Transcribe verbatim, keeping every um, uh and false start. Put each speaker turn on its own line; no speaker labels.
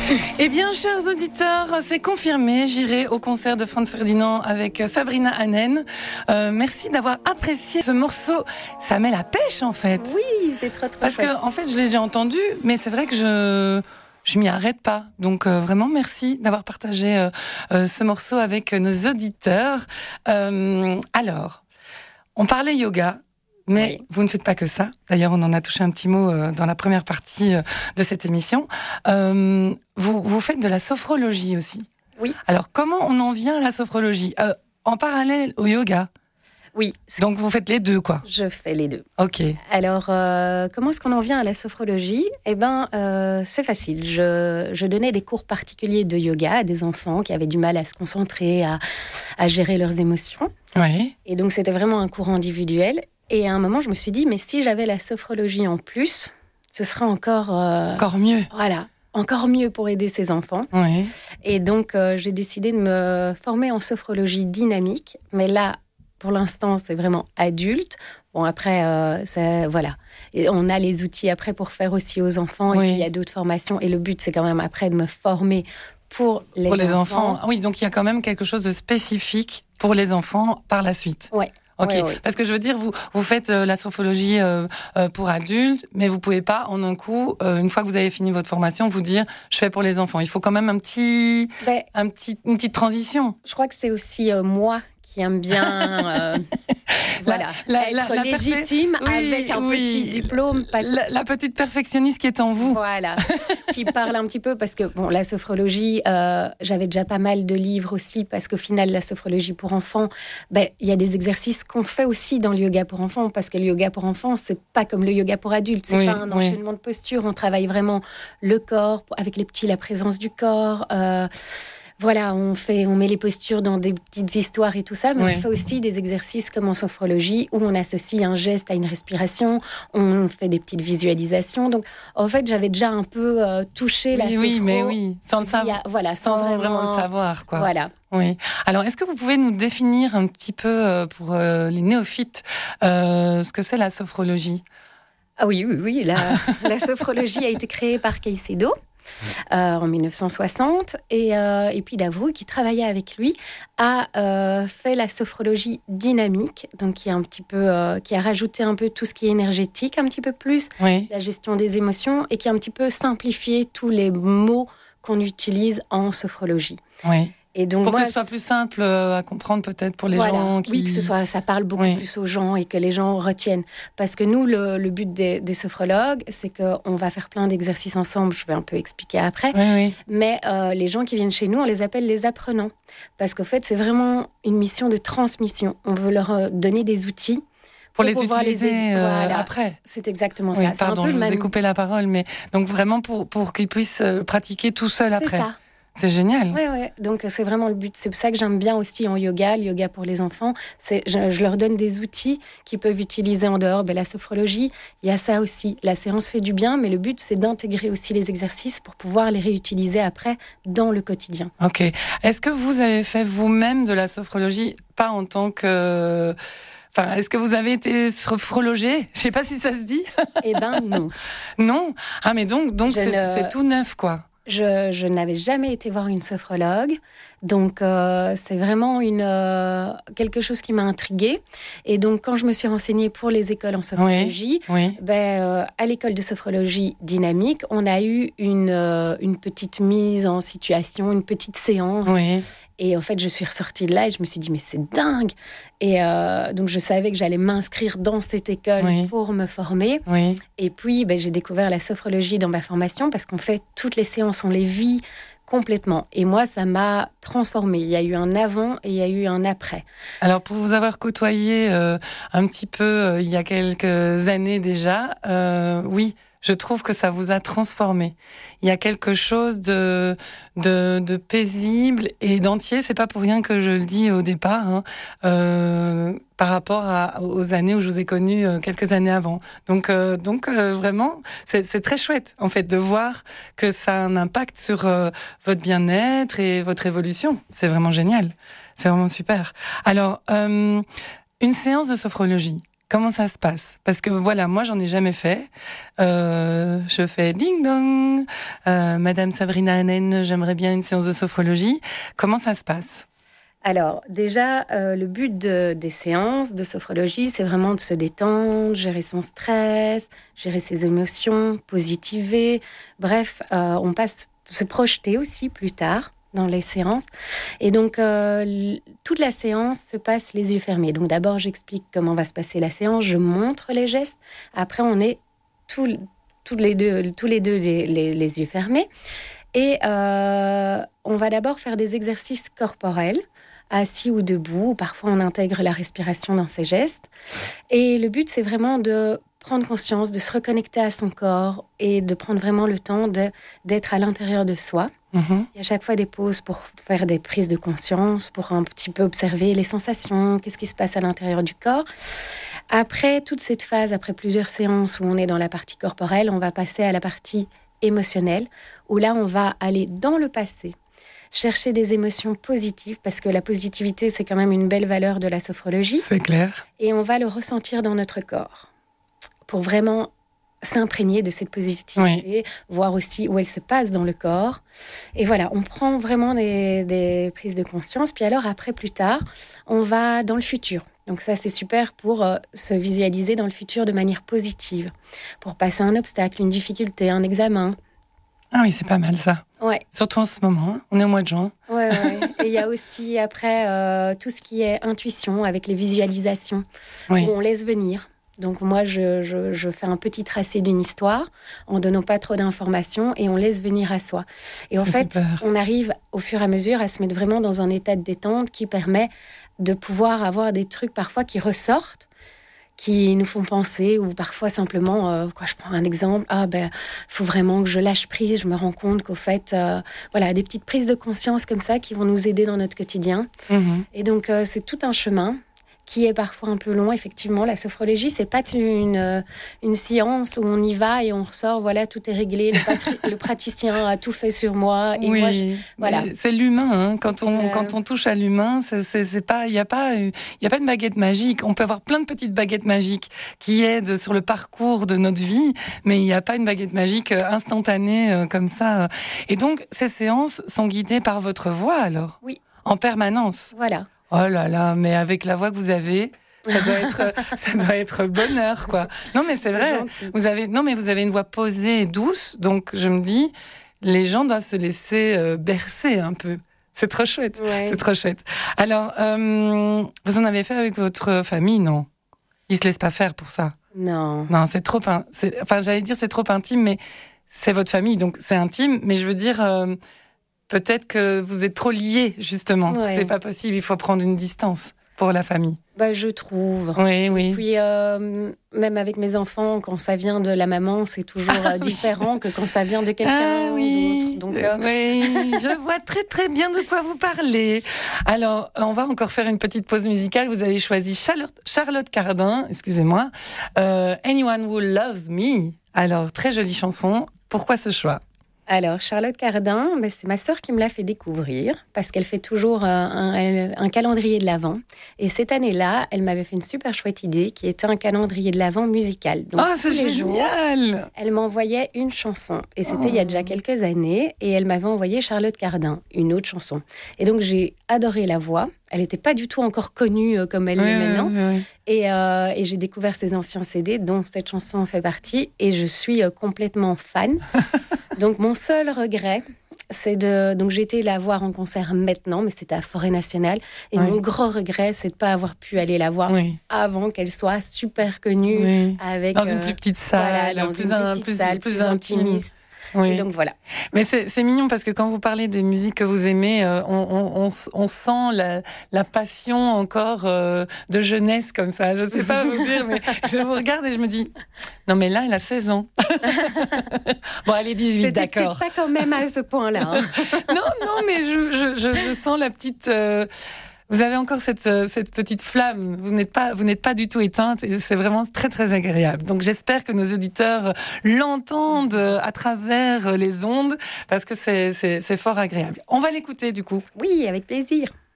Eh bien, chers auditeurs, c'est confirmé. J'irai au concert de Franz Ferdinand avec Sabrina Hannen. Euh, merci d'avoir apprécié ce morceau. Ça met la pêche, en fait.
Oui, c'est trop, trop
Parce
chouette.
que, en fait, je l'ai déjà entendu, mais c'est vrai que je... je m'y arrête pas. Donc euh, vraiment merci d'avoir partagé euh, euh, ce morceau avec nos auditeurs. Euh, alors, on parlait yoga, mais oui. Vous ne faites pas que ça. D'ailleurs, on en a touché un petit mot euh, dans la première partie euh, de cette émission. Euh, vous, vous faites de la sophrologie aussi.
Oui.
Alors, comment on en vient à la sophrologie euh, en parallèle au yoga?
Oui.
Donc, vous faites les deux, quoi?
Je fais les deux.
Ok.
Alors, euh, comment est-ce qu'on en vient à la sophrologie? Eh bien, euh, c'est facile. Je, je donnais des cours particuliers de yoga à des enfants qui avaient du mal à se concentrer, à, à gérer leurs émotions.
Oui.
Et donc, c'était vraiment un cours individuel. Et à un moment, je me suis dit, mais si j'avais la sophrologie en plus, ce serait encore... Euh,
encore mieux.
Voilà. Encore mieux pour aider ces enfants.
Oui.
Et donc, euh, j'ai décidé de me former en sophrologie dynamique. Mais là, pour l'instant, c'est vraiment adulte. Bon, après, euh, ça, voilà. Et on a les outils après pour faire aussi aux enfants. Oui. Et puis, il y a d'autres formations. Et le but, c'est quand même après de me former pour les
pour
enfants.
les enfants. Oui, donc il y a quand même quelque chose de spécifique pour les enfants par la suite.
Oui.
Ok,
oui, oui.
Parce que je veux dire, vous, vous faites euh, la sophrologie euh, euh, pour adultes, mais vous pouvez pas, en un coup, euh, une fois que vous avez fini votre formation, vous dire, je fais pour les enfants. Il faut quand même un petit,
ben,
un petit, une petite transition.
Je crois que c'est aussi euh, moi qui aime bien euh, voilà, la, la, être la, la légitime perfect... oui, avec un oui. petit diplôme.
Parce... La, la petite perfectionniste qui est en vous.
Voilà, qui parle un petit peu, parce que bon, la sophrologie, euh, j'avais déjà pas mal de livres aussi, parce qu'au final, la sophrologie pour enfants, ben, y a des exercices qu'on fait aussi dans le yoga pour enfants, parce que le yoga pour enfants, c'est pas comme le yoga pour adultes, c'est oui, pas un enchaînement oui. de postures, on travaille vraiment le corps, avec les petits, la présence du corps... Euh, Voilà, on, fait, on met les postures dans des petites histoires et tout ça, mais oui. on fait aussi des exercices comme en sophrologie où on associe un geste à une respiration, on fait des petites visualisations. Donc, en fait, j'avais déjà un peu euh, touché
oui,
la sophro.
Oui, mais oui, sans le savoir.
Voilà,
sans,
sans vraiment...
vraiment le savoir, quoi.
Voilà.
Oui. Alors, est-ce que vous pouvez nous définir un petit peu euh, pour euh, les néophytes euh, ce que c'est la sophrologie?
Ah oui, oui, oui. La, la sophrologie a été créée par Caicedo. Euh, en dix-neuf cent soixante et, euh, et puis Davroux qui travaillait avec lui a euh, fait la sophrologie dynamique, donc qui a un petit peu euh, qui a rajouté un peu tout ce qui est énergétique un petit peu plus,
oui.
la gestion des émotions et qui a un petit peu simplifié tous les mots qu'on utilise en sophrologie.
Oui.
Et donc,
pour
moi,
que ce soit plus simple à comprendre peut-être pour les
voilà.
gens qui...
Oui, que ce soit, ça parle beaucoup oui. plus aux gens et que les gens retiennent. Parce que nous, le, le but des, des sophrologues, c'est qu'on va faire plein d'exercices ensemble, je vais un peu expliquer après,
oui, oui.
mais euh, les gens qui viennent chez nous, on les appelle les apprenants. Parce qu'en fait, c'est vraiment une mission de transmission. On veut leur donner des outils
pour, pour les utiliser les... Euh,
voilà.
après.
C'est exactement
oui,
ça.
Pardon,
c'est un peu
je vous
même...
ai coupé la parole, mais donc vraiment pour, pour qu'ils puissent pratiquer tout seuls après.
C'est ça.
C'est génial.
Oui, oui. Donc, c'est vraiment le but. C'est pour ça que j'aime bien aussi en yoga, le yoga pour les enfants. C'est, je, je leur donne des outils qu'ils peuvent utiliser en dehors. Ben, la sophrologie, il y a ça aussi. La séance fait du bien, mais le but, c'est d'intégrer aussi les exercices pour pouvoir les réutiliser après dans le quotidien.
Ok. Est-ce que vous avez fait vous-même de la sophrologie, pas en tant que... Enfin, est-ce que vous avez été sophrologé? Je ne sais pas si ça se dit.
Eh ben, non.
Non? Ah, mais donc, donc c'est,
ne...
c'est tout neuf, quoi.
Je, je n'avais jamais été voir une sophrologue, donc euh, c'est vraiment une, euh, quelque chose qui m'a intriguée. Et donc, quand je me suis renseignée pour les écoles en sophrologie,
oui, oui.
Ben, euh, à l'école de sophrologie dynamique, on a eu une, euh, une petite mise en situation, une petite séance.
Oui.
Et en fait, je suis ressortie de là et je me suis dit, mais c'est dingue. Et euh, donc, je savais que j'allais m'inscrire dans cette école oui. pour me former.
Oui.
Et puis, ben, j'ai découvert la sophrologie dans ma formation parce qu'en fait, toutes les séances, on les vit complètement. Et moi, ça m'a transformée. Il y a eu un avant et il y a eu un après.
Alors, pour vous avoir côtoyé euh, un petit peu euh, il y a quelques années déjà, euh, oui, je trouve que ça vous a transformé. Il y a quelque chose de, de, de paisible et d'entier. C'est pas pour rien que je le dis au départ, hein, euh, par rapport à, aux années où je vous ai connu euh, quelques années avant. Donc, euh, donc euh, vraiment, c'est, c'est très chouette en fait de voir que ça a un impact sur euh, votre bien-être et votre évolution. C'est vraiment génial. C'est vraiment super. Alors, euh, une séance de sophrologie. Comment ça se passe? Parce que voilà, moi, j'en ai jamais fait. Euh, je fais ding-dong. Euh, Madame Sabrina Hanen, j'aimerais bien une séance de sophrologie. Comment ça se passe?
Alors, déjà, euh, le but de, des séances de sophrologie, c'est vraiment de se détendre, gérer son stress, gérer ses émotions, positiver. Bref, euh, on passe se projeter aussi plus tard dans les séances. Et donc, euh, l- toute la séance se passe les yeux fermés. Donc, d'abord, j'explique comment va se passer la séance, je montre les gestes. Après, on est tous, tous les deux, tous les, deux les, les, les yeux fermés. Et euh, on va d'abord faire des exercices corporels, assis ou debout. Parfois, on intègre la respiration dans ces gestes. Et le but, c'est vraiment de prendre conscience, de se reconnecter à son corps et de prendre vraiment le temps de, d'être à l'intérieur de soi.
Mhm.
Il y a à chaque fois des pauses pour faire des prises de conscience, pour un petit peu observer les sensations, qu'est-ce qui se passe à l'intérieur du corps. Après toute cette phase, après plusieurs séances où on est dans la partie corporelle, on va passer à la partie émotionnelle, où là, on va aller dans le passé, chercher des émotions positives, parce que la positivité, c'est quand même une belle valeur de la sophrologie,
C'est clair.
et on va le ressentir dans notre corps, pour vraiment s'imprégner de cette positivité, voir aussi où elle se passe dans le corps. Et voilà, on prend vraiment des, des prises de conscience. Puis alors, après, plus tard, on va dans le futur. Donc ça, c'est super pour euh, se visualiser dans le futur de manière positive, pour passer un obstacle, une difficulté, un examen.
Ah oui, c'est pas mal ça.
Ouais.
Surtout en ce moment, hein. On est au mois de juin.
Ouais, ouais. Et il y a aussi, après, euh, tout ce qui est intuition, avec les visualisations,
Oui.
où on laisse venir. Donc moi, je, je, je fais un petit tracé d'une histoire en donnant pas trop d'informations et on laisse venir à soi. Et en
C'est
fait,
super.
on arrive au fur et à mesure à se mettre vraiment dans un état de détente qui permet de pouvoir avoir des trucs parfois qui ressortent, qui nous font penser, ou parfois simplement, euh, quoi, je prends un exemple, ah ben, faut vraiment que je lâche prise, je me rends compte qu'au fait, euh, voilà, des petites prises de conscience comme ça qui vont nous aider dans notre quotidien.
Mhm.
Et donc, euh, c'est tout un chemin qui est parfois un peu long. Effectivement, la sophrologie, c'est pas une, euh, une science où on y va et on ressort, voilà, tout est réglé, le, patri- le praticien a tout fait sur moi. Et
Oui,
moi, je- voilà.
mais c'est l'humain. Hein. Quand
C'est
on
une, euh,
quand on touche à l'humain, c'est c'est, c'est pas il y a pas il y a pas une baguette magique. On peut avoir plein de petites baguettes magiques qui aident sur le parcours de notre vie, mais il n'y a pas une baguette magique euh, instantanée euh, comme ça. Et donc ces séances sont guidées par votre voix alors.
Oui.
En permanence.
Voilà.
Oh là là, mais avec la voix que vous avez, ça doit être, ça doit être bonheur, quoi. Non, mais c'est vrai.
gentil.
Vous avez, non, mais vous avez une voix posée et douce, donc je me dis, les gens doivent se laisser euh, bercer un peu. C'est trop chouette.
Ouais.
C'est trop chouette. Alors, euh, vous en avez fait avec votre famille, non? Ils se laissent pas faire pour ça.
Non.
Non, c'est trop, in- c'est, enfin, j'allais dire c'est trop intime, mais c'est votre famille, donc c'est intime. Mais je veux dire, euh, peut-être que vous êtes trop liés, justement.
Ouais.
C'est pas possible. Il faut prendre une distance pour la famille.
Bah, je trouve.
Oui, oui.
Puis, euh, même avec mes enfants, quand ça vient de la maman, c'est toujours
Ah,
euh,
oui.
différent que quand ça vient de quelqu'un
Ah oui,
d'autre. Donc, euh,
oui, je vois très très bien de quoi vous parlez. Alors, on va encore faire une petite pause musicale. Vous avez choisi Charlotte, Charlotte Cardin, excusez-moi, euh, Anyone Who Loves Me. Alors, très jolie chanson. Pourquoi ce choix?
Alors, Charlotte Cardin, ben, c'est ma sœur qui me l'a fait découvrir parce qu'elle fait toujours euh, un, un calendrier de l'Avent. Et cette année-là, elle m'avait fait une super chouette idée qui était un calendrier de l'Avent musical. Donc,
Oh, c'est
tous les jours,
génial!
elle m'envoyait une chanson. Et c'était
Oh.
il y a déjà quelques années. Et elle m'avait envoyé Charlotte Cardin, une autre chanson. Et donc, j'ai adoré la voix. Elle n'était pas du tout encore connue euh, comme elle
Oui,
l'est
oui,
maintenant.
oui, oui.
Et, euh, et j'ai découvert ses anciens C D, dont cette chanson en fait partie. Et je suis euh, complètement fan. Donc, mon seul regret, c'est de... Donc, j'ai été la voir en concert maintenant, mais c'était à Forêt Nationale. Et
Oui.
mon gros regret, c'est de ne pas avoir pu aller la voir
Oui,
avant qu'elle soit super connue.
oui.
Avec,
Dans une
euh,
plus petite
voilà,
salle,
dans
plus,
une
un-
plus petite
plus,
salle,
plus
plus
intime.
intimiste.
Oui.
Et donc, voilà.
Mais c'est, c'est mignon parce que quand vous parlez des musiques que vous aimez, euh, on, on, on, on sent la, la passion encore euh, de jeunesse comme ça. Je ne sais pas vous dire, mais je vous regarde et je me dis, non mais là, elle a seize ans. Bon, elle est dix-huit,
C'était
d'accord.
peut-être pas quand même à ce point-là. hein.
Non, non, mais je, je, je, je sens la petite... euh, vous avez encore cette, euh, cette petite flamme. Vous n'êtes pas, vous n'êtes pas du tout éteinte et c'est vraiment très, très agréable. Donc, j'espère que nos auditeurs l'entendent euh, à travers les ondes parce que c'est, c'est, c'est fort agréable. On va l'écouter, du coup.
Oui, avec plaisir.